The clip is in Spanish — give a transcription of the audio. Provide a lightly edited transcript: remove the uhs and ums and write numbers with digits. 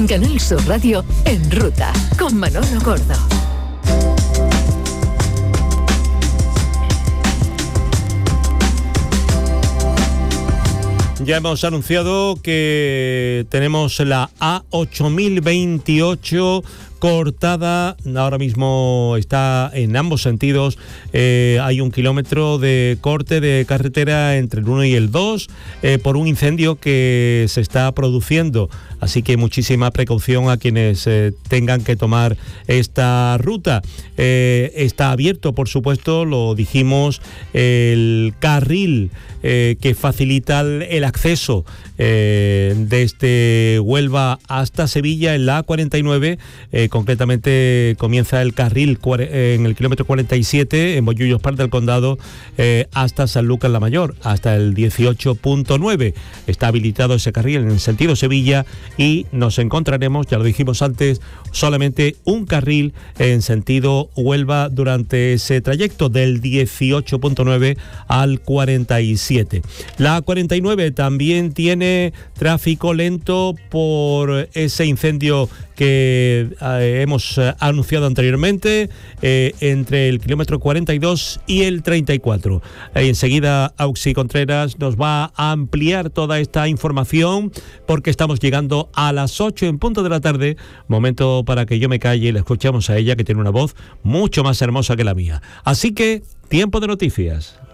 En Canal Sur Radio, En Ruta, con Manolo Gordo. Ya hemos anunciado que tenemos la A8028 cortada, ahora mismo está en ambos sentidos, hay 1 kilómetro de corte de carretera entre el 1 y el 2 por un incendio que se está produciendo, así que muchísima precaución a quienes tengan que tomar esta ruta. Está abierto, por supuesto, lo dijimos, el carril que facilita el acceso desde Huelva hasta Sevilla en la A49, concretamente comienza el carril en el kilómetro 47 en Bollullos Park del Condado hasta San Lucas la Mayor, hasta el 18.9. Está habilitado ese carril en el sentido Sevilla y nos encontraremos, ya lo dijimos antes, solamente un carril en sentido Huelva durante ese trayecto del 18.9 al 47. La 49 también tiene tráfico lento por ese incendio que hemos anunciado anteriormente entre el kilómetro 42 y el 34. Enseguida Auxi Contreras nos va a ampliar toda esta información porque estamos llegando a las 8 en punto de la tarde, momento para que yo me calle y la escuchamos a ella, que tiene una voz mucho más hermosa que la mía. Así que, tiempo de noticias.